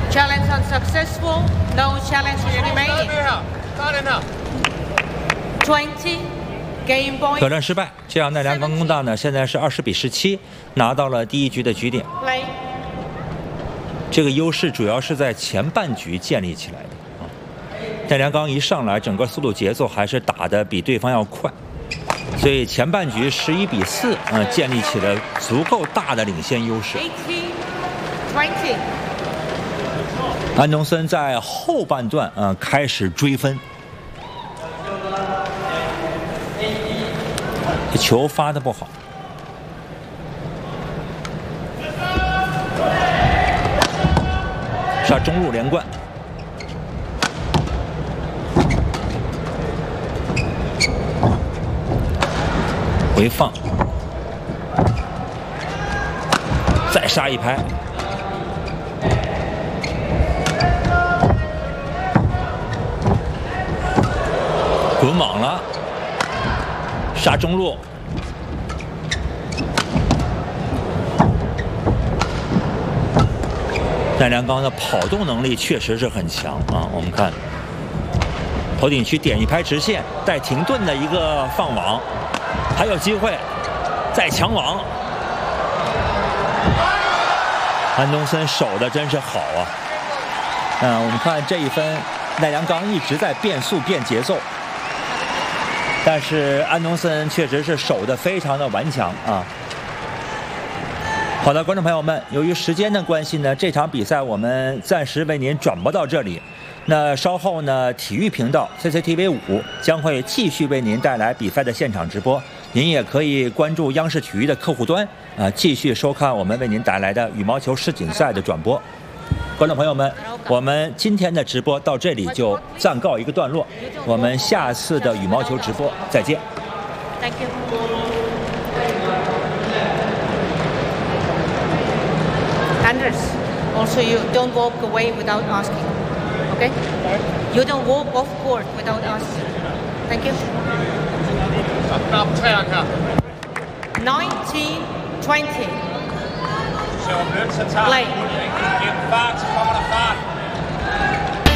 Challenge unsuccessful. No challenges remaining. 20. Game point. 挑战失败，这样奈良冈功大呢，现在是20比17，拿到了第一局的局点。 Play. 这个优势主要是在前半局建立起来的啊。奈良冈一上来，整个速度节奏还是打得比对方要快，所以前半局11比4，建立起了足够大的领先优势。 18-20. 安东森在后半段开始追分，这球发得不好。 杀中路连贯，回放，再杀一拍，滚网了，杀中路。 奈良冈的跑动能力确实是很强啊！我们看头顶区点一拍直线带停顿的一个放网，还有机会再抢网。安东森守的真是好啊！我们看这一分，奈良冈一直在变速变节奏，但是安东森确实是守的非常的顽强啊。 好的，观众朋友们，由于时间的关系呢，这场比赛我们暂时为您转播到这里。那稍后呢，体育频道 CCTV5将会继续为您带来比赛的现场直播。您也可以关注央视体育的客户端继续收看我们为您带来的羽毛球世锦赛的转播。观众朋友们，我们今天的直播到这里就暂告一个段落，我们下次的羽毛球直播再见。 Thank you. Anders, also you don't walk away without asking, okay? You don't walk off court without asking. Thank you. 19-20. Play.